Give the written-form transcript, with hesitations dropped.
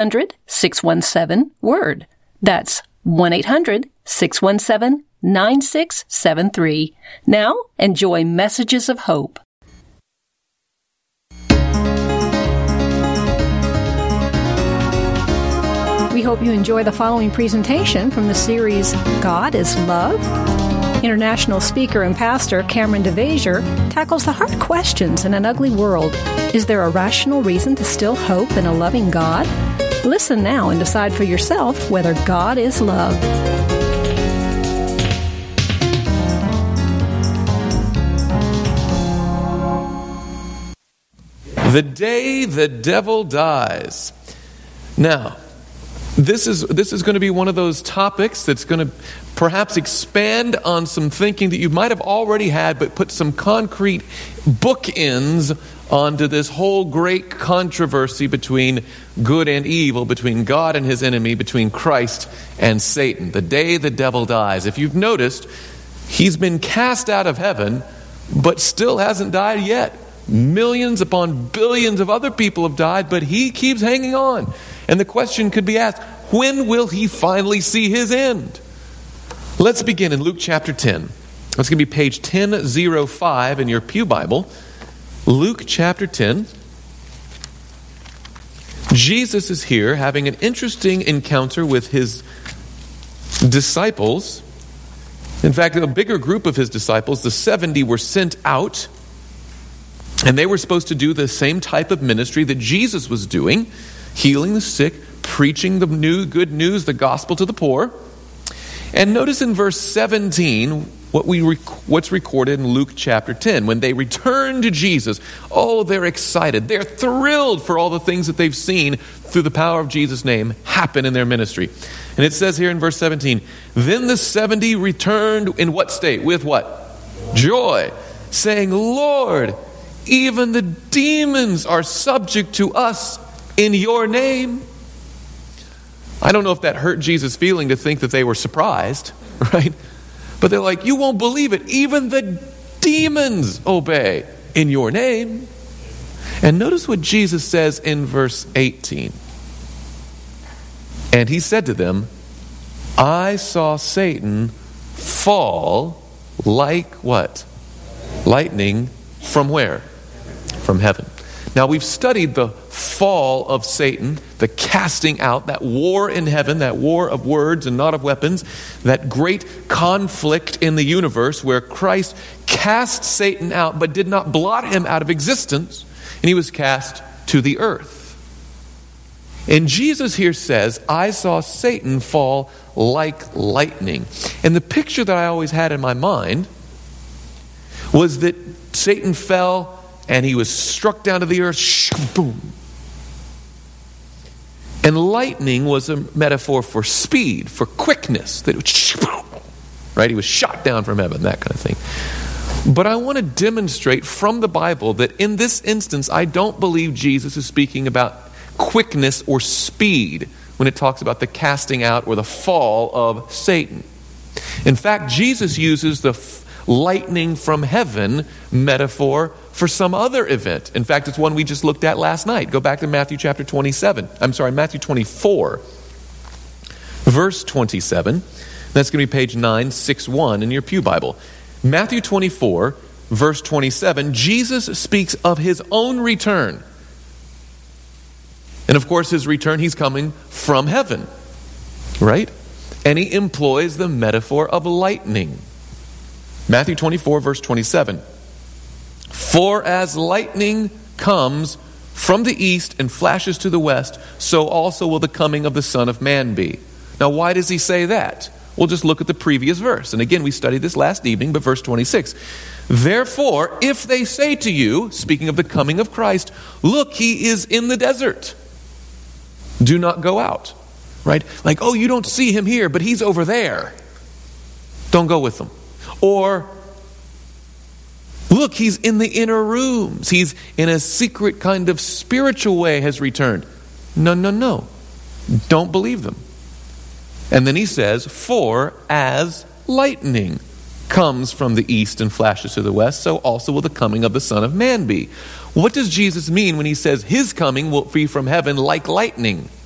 1-800-617-WORD. That's 1-800-617-9673. Now, enjoy Messages of Hope. We hope you enjoy the following presentation from the series God is Love. International speaker and pastor Cameron DeVasier tackles the hard questions in an ugly world. Is there a rational reason to still hope in a loving God? Listen now and decide for yourself whether God is love. The day the devil dies. Now, this is going to be one of those topics that's going to perhaps expand on some thinking that you might have already had, but put some concrete bookends onto this whole great controversy between good and evil, between God and his enemy, between Christ and Satan. The day the devil dies. If you've noticed, he's been cast out of heaven, but still hasn't died yet. Millions upon billions of other people have died, but he keeps hanging on. And the question could be asked, when will he finally see his end? Let's begin in Luke chapter 10. That's going to be page 1005 in your Pew Bible. Luke chapter 10. Jesus is here having an interesting encounter with his disciples. In fact, a bigger group of his disciples, the 70, were sent out. And they were supposed to do the same type of ministry that Jesus was doing, healing the sick, preaching the good news, the gospel to the poor. And notice in verse 17 what's recorded in Luke chapter 10. When they return to Jesus, they're excited. They're thrilled for all the things that they've seen through the power of Jesus' name happen in their ministry. And it says here in verse 17, then the 70 returned in what state? With what? Joy, saying, Lord, even the demons are subject to us in your name. I don't know if that hurt Jesus' feeling to think that they were surprised, right? But they're like, you won't believe it. Even the demons obey in your name. And notice what Jesus says in verse 18. And he said to them, I saw Satan fall like what? Lightning from where? From heaven. Now we've studied the fall of Satan, the casting out, that war in heaven, that war of words and not of weapons, that great conflict in the universe where Christ cast Satan out but did not blot him out of existence, and he was cast to the earth. And Jesus here says, I saw Satan fall like lightning. And the picture that I always had in my mind was that Satan fell and he was struck down to the earth, boom. And lightning was a metaphor for speed, for quickness. That right? He was shot down from heaven, that kind of thing. But I want to demonstrate from the Bible that in this instance, I don't believe Jesus is speaking about quickness or speed when it talks about the casting out or the fall of Satan. In fact, Jesus uses the lightning from heaven metaphor for some other event. In fact, it's one we just looked at last night. Go back to Matthew 24, verse 27. That's going to be page 961 in your Pew Bible. Matthew 24, verse 27, Jesus speaks of his own return. And of course, his return, he's coming from heaven, right? And he employs the metaphor of lightning. Matthew 24, verse 27. For as lightning comes from the east and flashes to the west, so also will the coming of the Son of Man be. Now, why does he say that? We'll just look at the previous verse. And again, we studied this last evening, but verse 26. Therefore, if they say to you, speaking of the coming of Christ, look, he is in the desert, do not go out. Right? Like, you don't see him here, but he's over there. Don't go with them. Or, look, he's in the inner rooms. He's in a secret kind of spiritual way has returned. No. Don't believe them. And then he says, for as lightning comes from the east and flashes to the west, so also will the coming of the Son of Man be. What does Jesus mean when he says his coming will be from heaven like lightning?